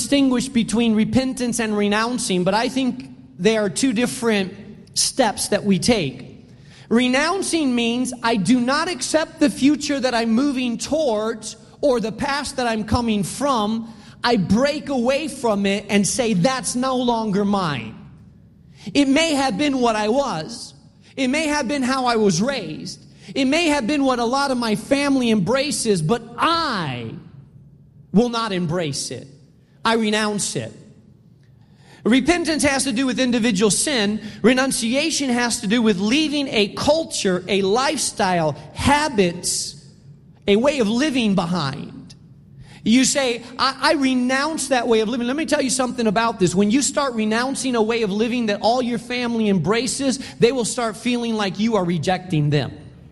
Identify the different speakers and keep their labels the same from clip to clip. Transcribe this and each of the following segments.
Speaker 1: distinguish between repentance and renouncing, but I think they are two different steps that we take. Renouncing means I do not accept the future that I'm moving towards or the past that I'm coming from. I break away from it and say that's no longer mine. It may have been what I was. It may have been how I was raised. It may have been what a lot of my family embraces, but I will not embrace it. I renounce it. Repentance has to do with individual sin. Renunciation has to do with leaving a culture, a lifestyle, habits, a way of living behind. You say, I renounce that way of living. Let me tell you something about this. When you start renouncing a way of living that all your family embraces, they will start feeling like you are rejecting them.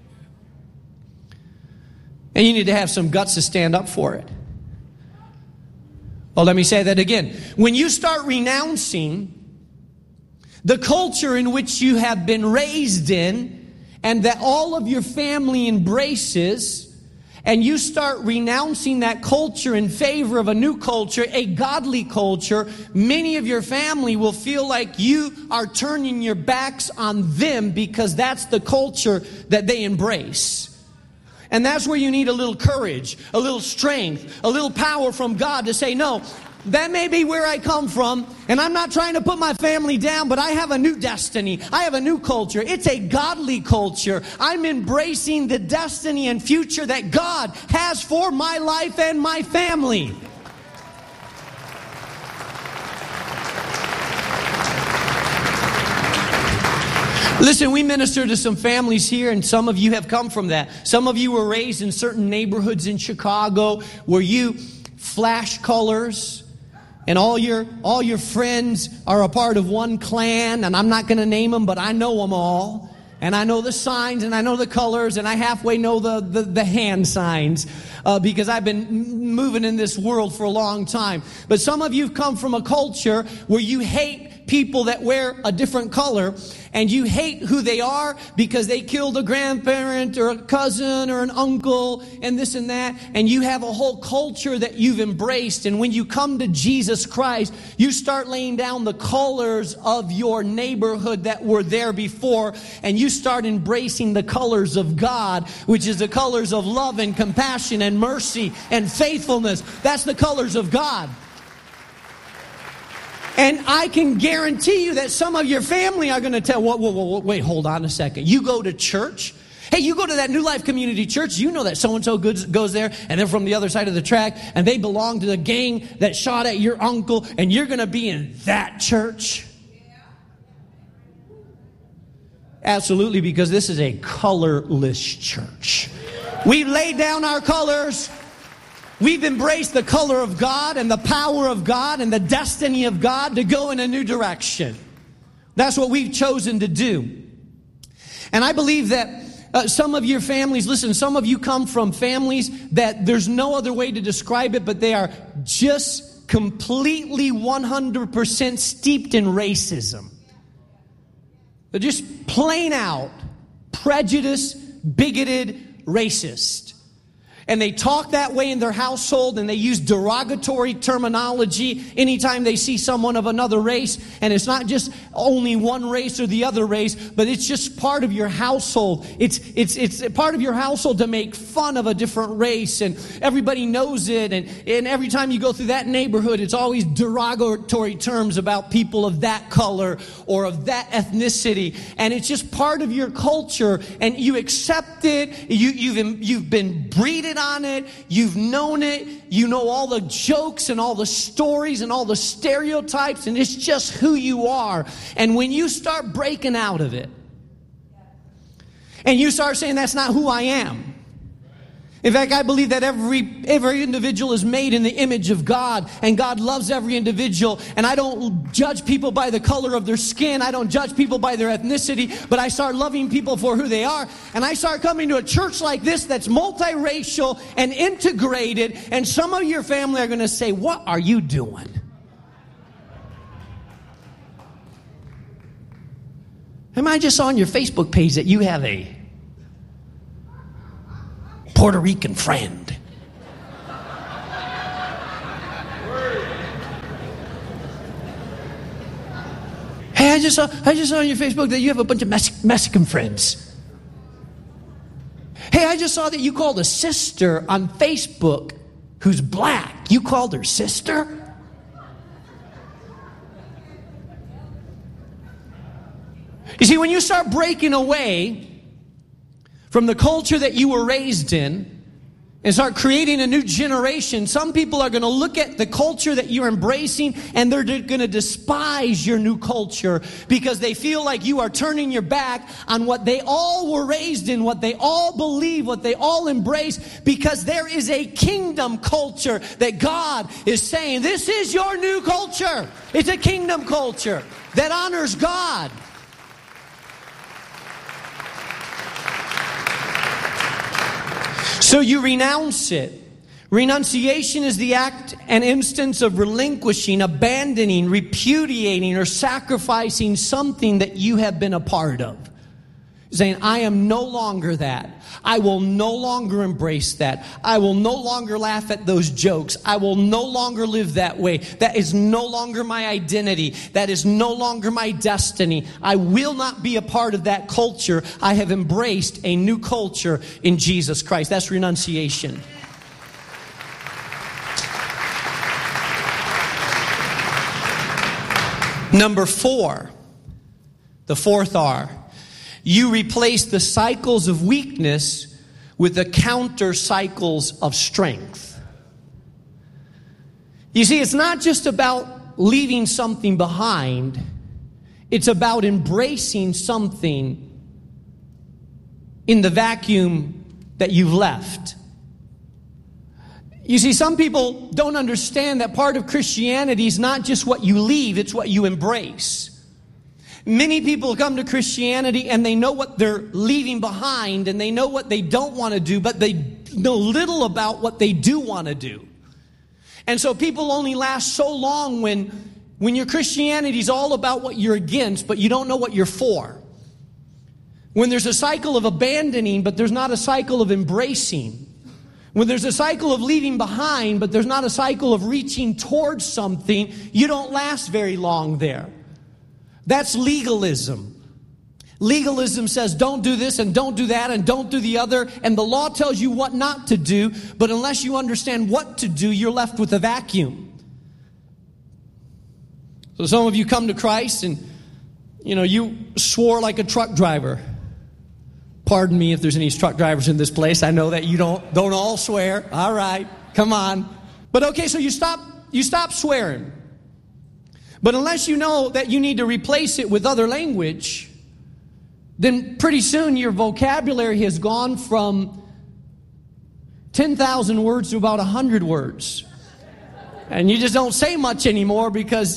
Speaker 1: And you need to have some guts to stand up for it. Well, let me say that again. When you start renouncing the culture in which you have been raised in and that all of your family embraces, and you start renouncing that culture in favor of a new culture, a godly culture, many of your family will feel like you are turning your backs on them because that's the culture that they embrace. And that's where you need a little courage, a little strength, a little power from God to say, no, that may be where I come from, and I'm not trying to put my family down, but I have a new destiny. I have a new culture. It's a godly culture. I'm embracing the destiny and future that God has for my life and my family. Listen, we minister to some families here, and some of you have come from that. Some of you were raised in certain neighborhoods in Chicago where you flash colors, and all your friends are a part of one clan, and I'm not going to name them, but I know them all. And I know the signs, and I know the colors, and I halfway know the hand signs because I've been moving in this world for a long time. But some of you have come from a culture where you hate people that wear a different color, and you hate who they are because they killed a grandparent or a cousin or an uncle and this and that, and you have a whole culture that you've embraced. And when you come to Jesus Christ, you start laying down the colors of your neighborhood that were there before, and you start embracing the colors of God, which is the colors of love and compassion and mercy and faithfulness. That's the colors of God. And I can guarantee you that some of your family are going to tell, whoa, wait, hold on a second. You go to church? Hey, you go to that New Life Community Church, you know that so-and-so goes there, and they're from the other side of the track, and they belong to the gang that shot at your uncle, and you're going to be in that church? Absolutely, because this is a colorless church. We laid down our colors. We've embraced the color of God and the power of God and the destiny of God to go in a new direction. That's what we've chosen to do. And I believe that some of your families, listen, some of you come from families that there's no other way to describe it, but they are just completely 100% steeped in racism. They're just plain out prejudiced, bigoted, racist. And they talk that way in their household, and they use derogatory terminology anytime they see someone of another race. And it's not just only one race or the other race, but it's just part of your household. It's part of your household to make fun of a different race, and everybody knows it. And every time you go through that neighborhood, it's always derogatory terms about people of that color or of that ethnicity. And it's just part of your culture, and you accept it. You've been breeded on it, you've known it, you know all the jokes and all the stories and all the stereotypes, and it's just who you are. And when you start breaking out of it, and you start saying that's not who I am. In fact, I believe that every individual is made in the image of God, and God loves every individual. And I don't judge people by the color of their skin. I don't judge people by their ethnicity, but I start loving people for who they are. And I start coming to a church like this that's multiracial and integrated. And some of your family are going to say, "What are you doing?" Am I just on your Facebook page that you have a Puerto Rican friend? just saw on your Facebook that you have a bunch of Mexican friends. Hey, I just saw that you called a sister on Facebook who's black. You called her sister? You see, when you start breaking away from the culture that you were raised in and start creating a new generation, some people are going to look at the culture that you're embracing and they're going to despise your new culture because they feel like you are turning your back on what they all were raised in, what they all believe, what they all embrace, because there is a kingdom culture that God is saying, this is your new culture. It's a kingdom culture that honors God. So you renounce it. Renunciation is the act and instance of relinquishing, abandoning, repudiating, or sacrificing something that you have been a part of. Saying, I am no longer that. I will no longer embrace that. I will no longer laugh at those jokes. I will no longer live that way. That is no longer my identity. That is no longer my destiny. I will not be a part of that culture. I have embraced a new culture in Jesus Christ. That's renunciation. Number 4, the fourth R. You replace the cycles of weakness with the counter cycles of strength. You see, it's not just about leaving something behind. It's about embracing something in the vacuum that you've left. You see, some people don't understand that part of Christianity is not just what you leave, it's what you embrace. Many people come to Christianity and they know what they're leaving behind and they know what they don't want to do, but they know little about what they do want to do. And so people only last so long when your Christianity is all about what you're against, but you don't know what you're for. When there's a cycle of abandoning, but there's not a cycle of embracing. When there's a cycle of leaving behind, but there's not a cycle of reaching towards something, you don't last very long there. That's legalism. Legalism says don't do this and don't do that and don't do the other, and the law tells you what not to do, but unless you understand what to do, you're left with a vacuum. So some of you come to Christ and, you swore like a truck driver. Pardon me if there's any truck drivers in this place. I know that you don't all swear. All right, come on. But okay, so you stop swearing. But unless you know that you need to replace it with other language, then pretty soon your vocabulary has gone from 10,000 words to about 100 words. And you just don't say much anymore because,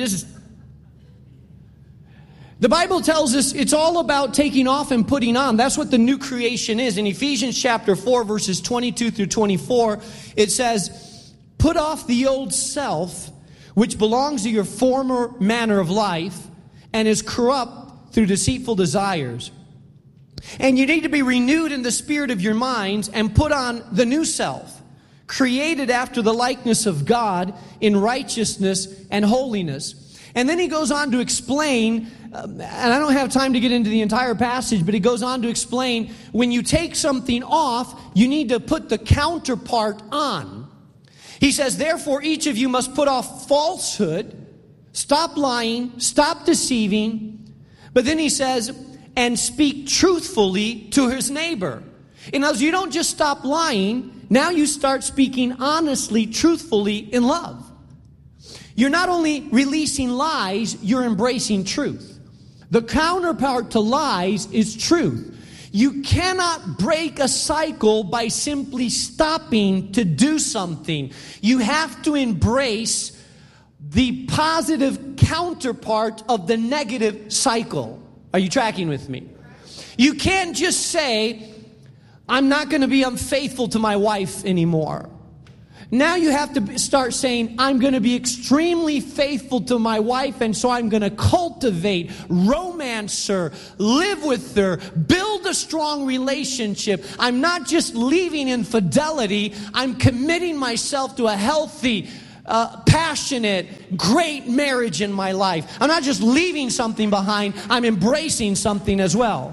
Speaker 1: The Bible tells us it's all about taking off and putting on. That's what the new creation is. In Ephesians chapter 4, verses 22 through 24, it says, put off the old self, which belongs to your former manner of life and is corrupt through deceitful desires. And you need to be renewed in the spirit of your minds and put on the new self, created after the likeness of God in righteousness and holiness. And then he goes on to explain, and I don't have time to get into the entire passage, but he goes on to explain, when you take something off, you need to put the counterpart on. He says, therefore, each of you must put off falsehood, stop lying, stop deceiving. But then he says, and speak truthfully to his neighbor. In other words, you don't just stop lying, now you start speaking honestly, truthfully, in love. You're not only releasing lies, you're embracing truth. The counterpart to lies is truth. You cannot break a cycle by simply stopping to do something. You have to embrace the positive counterpart of the negative cycle. Are you tracking with me? You can't just say, I'm not going to be unfaithful to my wife anymore. Now you have to start saying, I'm going to be extremely faithful to my wife, and so I'm going to cultivate, romance her, live with her, build a strong relationship. I'm not just leaving infidelity, I'm committing myself to a healthy passionate, great marriage in my life. I'm not just leaving something behind, I'm embracing something as well.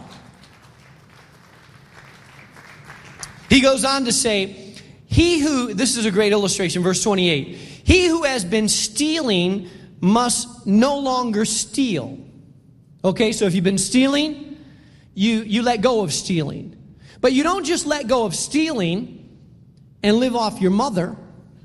Speaker 1: He goes on to say, this is a great illustration, verse 28. He who has been stealing must no longer steal. Okay, so if you've been stealing, you let go of stealing. But you don't just let go of stealing and live off your mother.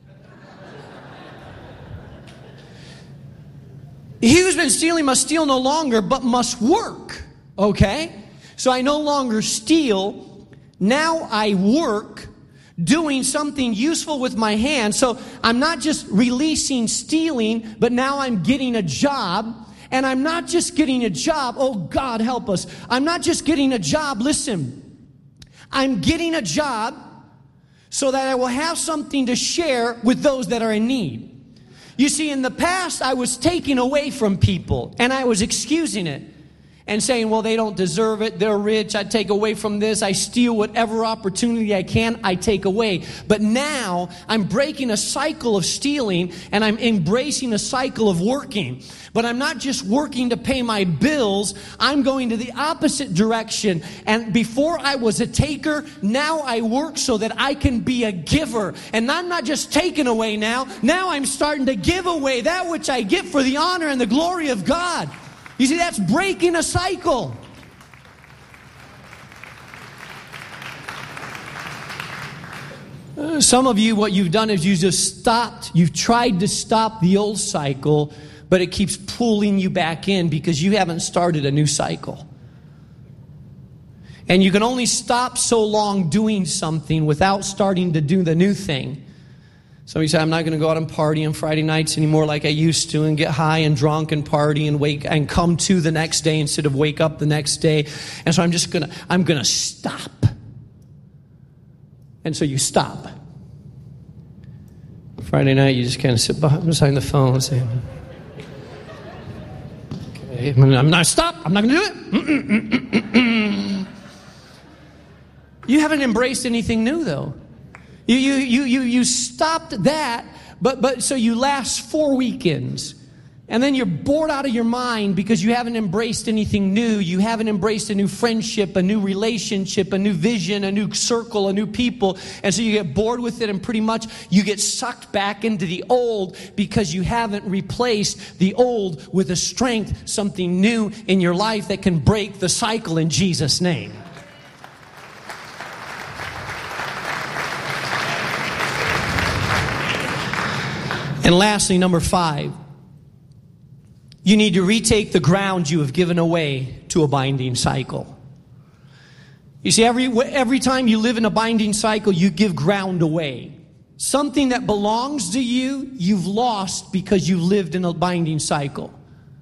Speaker 1: He who's been stealing must steal no longer, but must work. Okay? So I no longer steal. Now I work, doing something useful with my hands. So I'm not just releasing stealing, but now I'm getting a job. And I'm not just getting a job. Oh, God, help us. I'm not just getting a job. Listen, I'm getting a job so that I will have something to share with those that are in need. You see, in the past, I was taking away from people, and I was excusing it and saying, well, they don't deserve it. They're rich. I take away from this. I steal whatever opportunity I can. I take away. But now I'm breaking a cycle of stealing, and I'm embracing a cycle of working. But I'm not just working to pay my bills. I'm going to the opposite direction. And before I was a taker, now I work so that I can be a giver. And I'm not just taking away now. Now I'm starting to give away that which I get for the honor and the glory of God. You see, that's breaking a cycle. Some of you, what you've done is you just stopped. You've tried to stop the old cycle, but it keeps pulling you back in because you haven't started a new cycle. And you can only stop so long doing something without starting to do the new thing. Some of you say, I'm not going to go out and party on Friday nights anymore like I used to and get high and drunk and party and wake and come to the next day instead of wake up the next day. And so I'm going to stop. And so you stop. Friday night, you just kind of sit beside the phone and say, okay, I'm not stop. I'm not going to do it. You haven't embraced anything new, though. You stopped that, but so you last 4 weekends. And then you're bored out of your mind because you haven't embraced anything new. You haven't embraced a new friendship, a new relationship, a new vision, a new circle, a new people. And so you get bored with it and pretty much you get sucked back into the old because you haven't replaced the old with a strength, something new in your life that can break the cycle in Jesus' name. And lastly, number 5. You need to retake the ground you have given away to a binding cycle. You see, every time you live in a binding cycle, you give ground away. Something that belongs to you, you've lost because you lived in a binding cycle.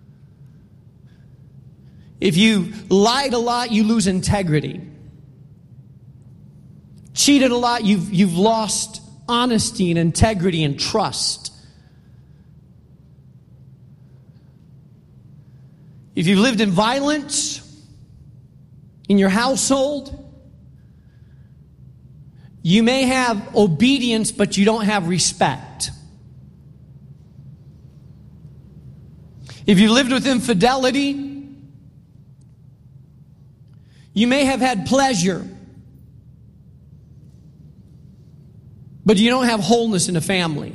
Speaker 1: If you lied a lot, you lose integrity. Cheated a lot, you've lost honesty and integrity and trust. If you've lived in violence in your household, you may have obedience, but you don't have respect. If you lived with infidelity, you may have had pleasure, but you don't have wholeness in the family.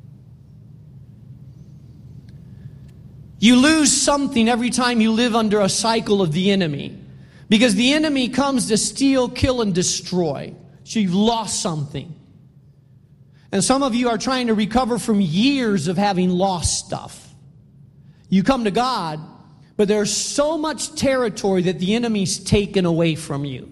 Speaker 1: You lose something every time you live under a cycle of the enemy. Because the enemy comes to steal, kill, and destroy. So you've lost something. And some of you are trying to recover from years of having lost stuff. You come to God, but there's so much territory that the enemy's taken away from you.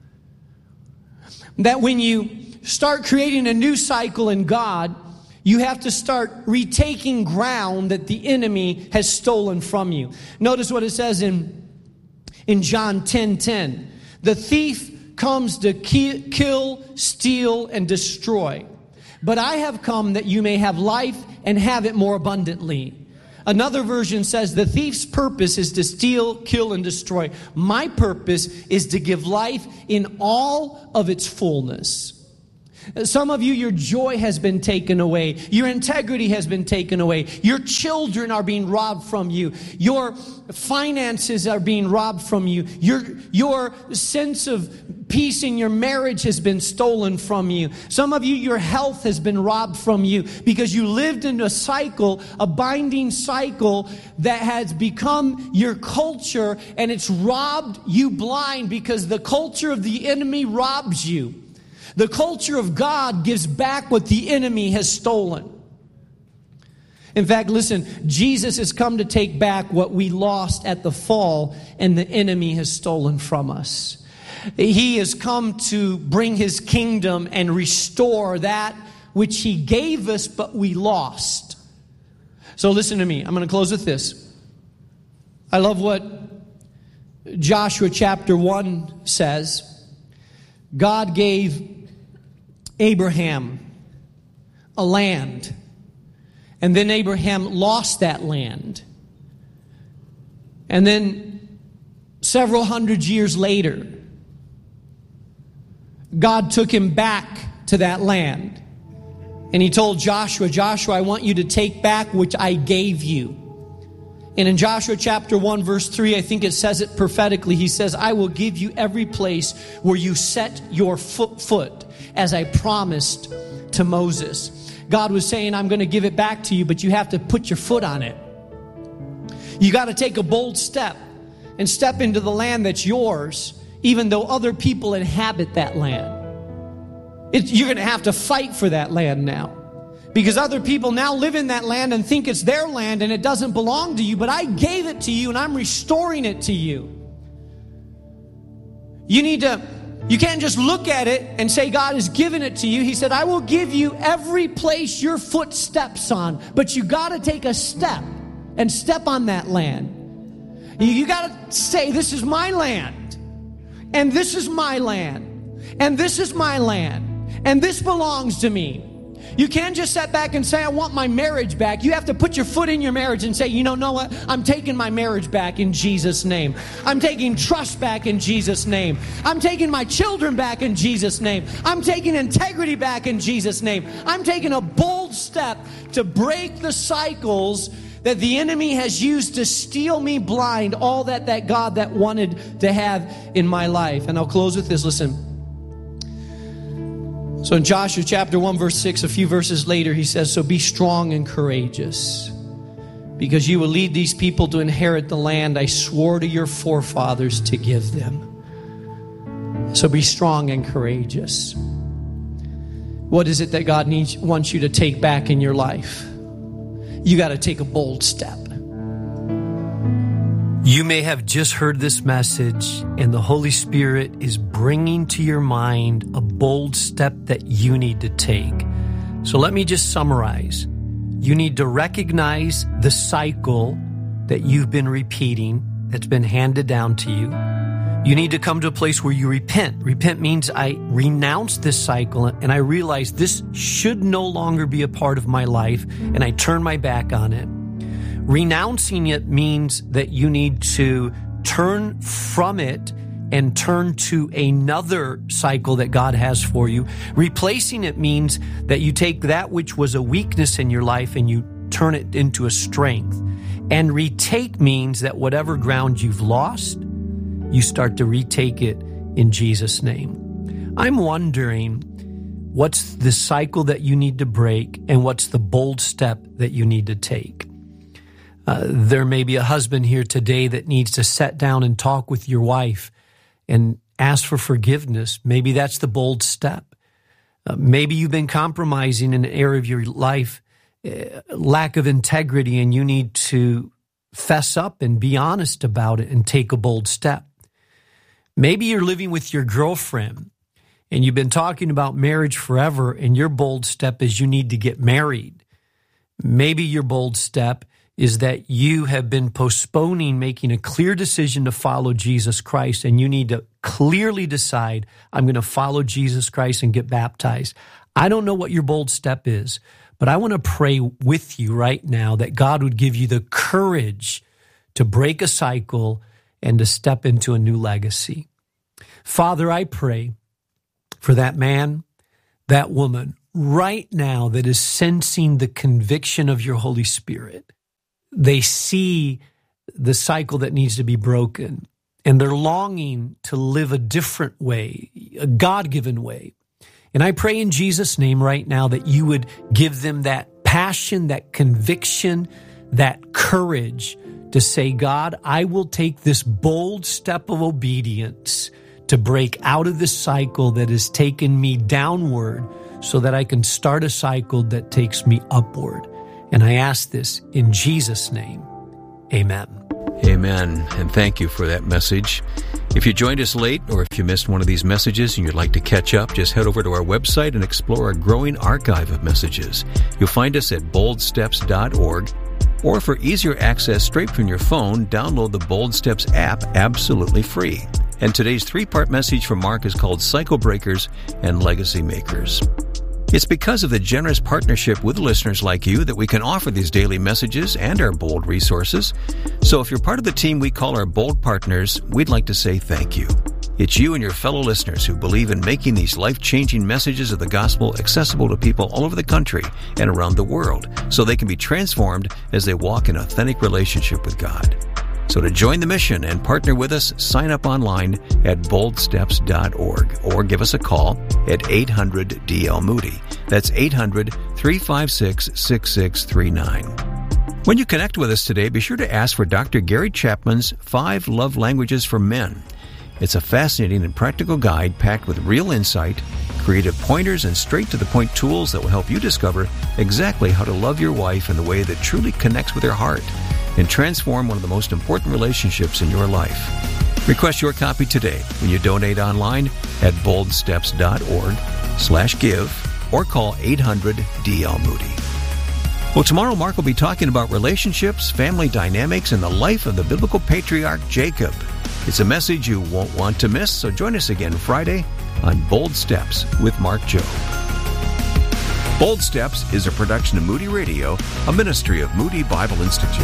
Speaker 1: That when you start creating a new cycle in God, you have to start retaking ground that the enemy has stolen from you. Notice what it says in John 10:10. The thief comes to kill, steal, and destroy. But I have come that you may have life and have it more abundantly. Another version says the thief's purpose is to steal, kill, and destroy. My purpose is to give life in all of its fullness. Some of you, your joy has been taken away. Your integrity has been taken away. Your children are being robbed from you. Your finances are being robbed from you. Your sense of peace in your marriage has been stolen from you. Some of you, your health has been robbed from you because you lived in a cycle, a binding cycle that has become your culture, and it's robbed you blind because the culture of the enemy robs you. The culture of God gives back what the enemy has stolen. In fact, listen, Jesus has come to take back what we lost at the fall and the enemy has stolen from us. He has come to bring his kingdom and restore that which he gave us but we lost. So listen to me. I'm going to close with this. I love what Joshua chapter 1 says. God gave Abraham a land, and then Abraham lost that land. And then several hundred years later, God took him back to that land. And he told Joshua, Joshua, I want you to take back which I gave you. And in Joshua chapter 1, verse 3, I think it says it prophetically. He says, I will give you every place where you set your foot, as I promised to Moses. God was saying, I'm going to give it back to you, but you have to put your foot on it. You got to take a bold step and step into the land that's yours, even though other people inhabit that land. You're going to have to fight for that land now. Because other people now live in that land and think it's their land and it doesn't belong to you. But I gave it to you and I'm restoring it to you. You can't just look at it and say God has given it to you. He said, I will give you every place your foot steps on. But you got to take a step and step on that land. You got to say, this is my land. And this is my land. And this is my land. And this belongs to me. You can't just sit back and say, I want my marriage back. You have to put your foot in your marriage and say, you know what? I'm taking my marriage back in Jesus' name. I'm taking trust back in Jesus' name. I'm taking my children back in Jesus' name. I'm taking integrity back in Jesus' name. I'm taking a bold step to break the cycles that the enemy has used to steal me blind, all that God that wanted to have in my life. And I'll close with this. Listen. So in Joshua chapter 1, verse 6, a few verses later, he says, so be strong and courageous, because you will lead these people to inherit the land I swore to your forefathers to give them. So be strong and courageous. What is it that God wants you to take back in your life? You got to take a bold step. You may have just heard this message, and the Holy Spirit is bringing to your mind a bold step that you need to take. So let me just summarize. You need to recognize the cycle that you've been repeating, that's been handed down to you. You need to come to a place where you repent. Repent means I renounce this cycle and I realize this should no longer be a part of my life, and I turn my back on it. Renouncing it means that you need to turn from it and turn to another cycle that God has for you. Replacing it means that you take that which was a weakness in your life and you turn it into a strength. And retake means that whatever ground you've lost, you start to retake it in Jesus' name. I'm wondering, what's the cycle that you need to break and what's the bold step that you need to take? There may be a husband here today that needs to sit down and talk with your wife and ask for forgiveness. Maybe that's the bold step. Maybe you've been compromising in an area of your life, lack of integrity, and you need to fess up and be honest about it and take a bold step. Maybe you're living with your girlfriend and you've been talking about marriage forever, and your bold step is you need to get married. Maybe your bold step is that you have been postponing making a clear decision to follow Jesus Christ, and you need to clearly decide, I'm going to follow Jesus Christ and get baptized. I don't know what your bold step is, but I want to pray with you right now that God would give you the courage to break a cycle and to step into a new legacy. Father, I pray for that man,
Speaker 2: that woman right now that is sensing the conviction of your Holy Spirit. They see the cycle that needs to be broken, and they're longing to live a different way, a God-given way. And I pray in Jesus' name right now that you would give them that passion, that conviction, that courage to say, God, I will take this bold step of obedience to break out of this cycle that has taken me downward so that I can start a cycle that takes me upward. And I ask this in Jesus' name. Amen.
Speaker 3: Amen. And thank you for that message. If you joined us late or if you missed one of these messages and you'd like to catch up, just head over to our website and explore our growing archive of messages. You'll find us at boldsteps.org, or for easier access straight from your phone, download the Bold Steps app absolutely free. And today's 3-part message from Mark is called Cycle Breakers and Legacy Makers. It's because of the generous partnership with listeners like you that we can offer these daily messages and our Bold resources. So if you're part of the team we call our Bold Partners, we'd like to say thank you. It's you and your fellow listeners who believe in making these life-changing messages of the gospel accessible to people all over the country and around the world so they can be transformed as they walk in authentic relationship with God. So to join the mission and partner with us, sign up online at boldsteps.org or give us a call at 800-DL-MOODY. That's 800-356-6639. When you connect with us today, be sure to ask for Dr. Gary Chapman's 5 Love Languages for Men. It's a fascinating and practical guide packed with real insight, creative pointers, and straight-to-the-point tools that will help you discover exactly how to love your wife in the way that truly connects with her heart and transform one of the most important relationships in your life. Request your copy today when you donate online at boldsteps.org/give or call 800-DL-MOODY. Well, tomorrow Mark will be talking about relationships, family dynamics, and the life of the biblical patriarch Jacob. It's a message you won't want to miss, so join us again Friday on Bold Steps with Mark Jobe. Bold Steps is a production of Moody Radio, a ministry of Moody Bible Institute.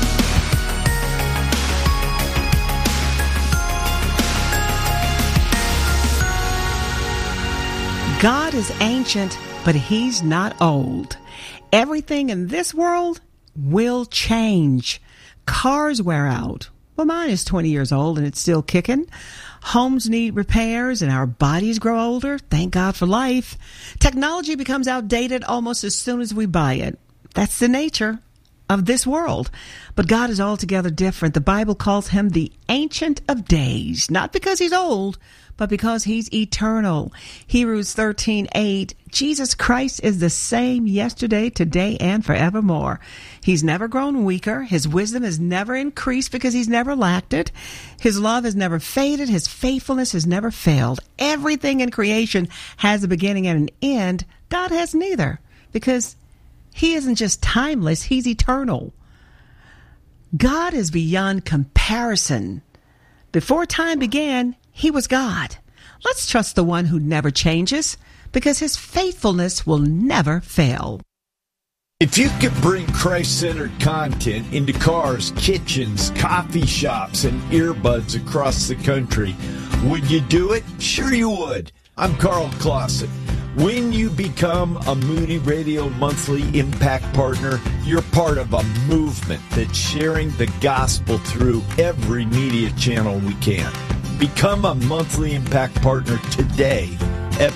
Speaker 4: God is ancient, but He's not old. Everything in this world will change. Cars wear out. Well, mine is 20 years old and it's still kicking. Homes need repairs and our bodies grow older. Thank God for life. Technology becomes outdated almost as soon as we buy it. That's the nature of this world. But God is altogether different. The Bible calls Him the Ancient of Days, not because He's old, but because He's eternal. Hebrews 13:8, Jesus Christ is the same yesterday, today, and forevermore. He's never grown weaker. His wisdom has never increased because He's never lacked it. His love has never faded. His faithfulness has never failed. Everything in creation has a beginning and an end. God has neither, because He isn't just timeless, He's eternal. God is beyond comparison. Before time began, He was God. Let's trust the one who never changes, because His faithfulness will never fail.
Speaker 5: If you could bring Christ-centered content into cars, kitchens, coffee shops, and earbuds across the country, would you do it? Sure you would. I'm Carl Clausen. When you become a Moody Radio Monthly Impact Partner, you're part of a movement that's sharing the gospel through every media channel we can. Become a Monthly Impact Partner today at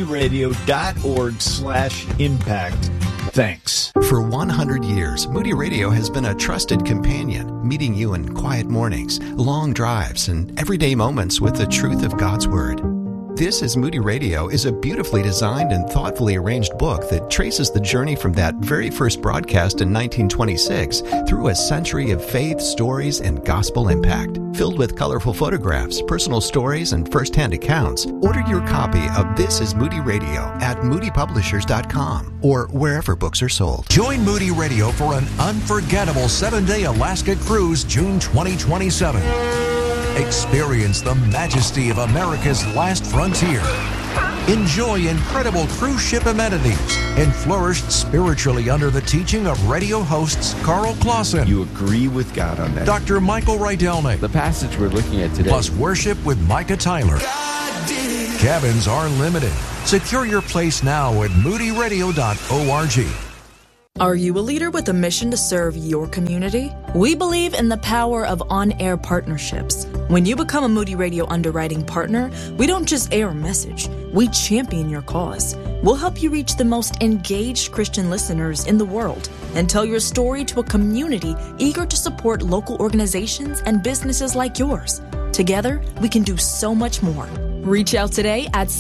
Speaker 5: moodyradio.org/impact. Thanks.
Speaker 6: For 100 years, Moody Radio has been a trusted companion, meeting you in quiet mornings, long drives, and everyday moments with the truth of God's Word. This is Moody Radio is a beautifully designed and thoughtfully arranged book that traces the journey from that very first broadcast in 1926 through a century of faith, stories, and gospel impact. Filled with colorful photographs, personal stories, and first-hand accounts, order your copy of This is Moody Radio at moodypublishers.com or wherever books are sold.
Speaker 7: Join Moody Radio for an unforgettable 7-day Alaska cruise June 2027. Experience the majesty of America's last frontier. Enjoy incredible cruise ship amenities and flourish spiritually under the teaching of radio hosts Carl Clausen.
Speaker 5: You agree with God on that?
Speaker 7: Dr. Michael Rydelnik.
Speaker 8: The passage we're looking at today.
Speaker 7: Plus worship with Micah Tyler.
Speaker 9: God did it.
Speaker 7: Cabins are limited. Secure your place now at moodyradio.org.
Speaker 8: Are you a leader with a mission to serve your community? We believe in the power of on-air partnerships. When you become a Moody Radio underwriting partner, we don't just air a message, we champion your cause. We'll help you reach the most engaged Christian listeners in the world and tell your story to a community eager to support local organizations and businesses like yours. Together, we can do so much more. Reach out today at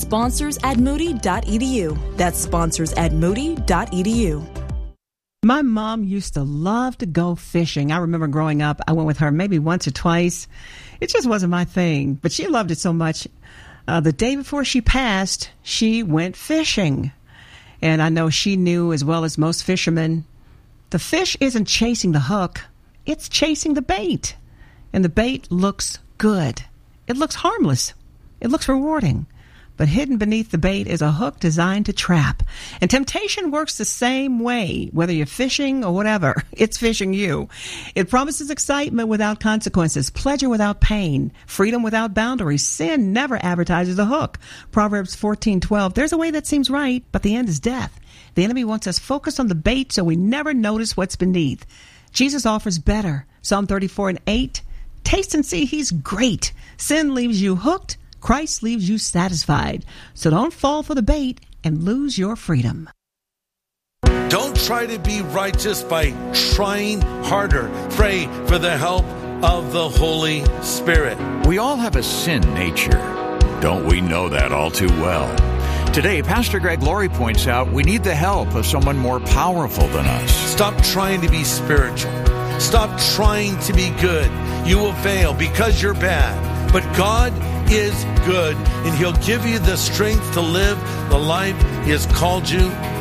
Speaker 8: sponsors@moody.edu. That's sponsors@moody.edu.
Speaker 4: My mom used to love to go fishing. I remember growing up, I went with her maybe once or twice. It just wasn't my thing, but she loved it so much. The day before she passed, she went fishing. And I know she knew, as well as most fishermen, the fish isn't chasing the hook, it's chasing the bait. And the bait looks good. It looks harmless. It looks rewarding. But hidden beneath the bait is a hook designed to trap. And temptation works the same way, whether you're fishing or whatever. It's fishing you. It promises excitement without consequences, pleasure without pain, freedom without boundaries. Sin never advertises a hook. Proverbs 14:12, there's a way that seems right, but the end is death. The enemy wants us focused on the bait so we never notice what's beneath. Jesus offers better. Psalm 34:8, taste and see he's great. Sin leaves you hooked. Christ leaves you satisfied. So don't fall for the bait and lose your freedom.
Speaker 9: Don't try to be righteous by trying harder. Pray for the help of the Holy Spirit.
Speaker 10: We all have a sin nature. Don't we know that all too well? Today, Pastor Greg Laurie points out we need the help of someone more powerful than us.
Speaker 9: Stop trying to be spiritual. Stop trying to be good. You will fail because you're bad. But God is good, and He'll give you the strength to live the life He has called you